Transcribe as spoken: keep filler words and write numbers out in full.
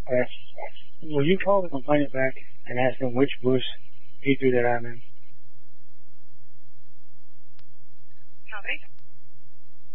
Uh, will you call the complainant back and ask him which bush he threw that I'm in? Copy.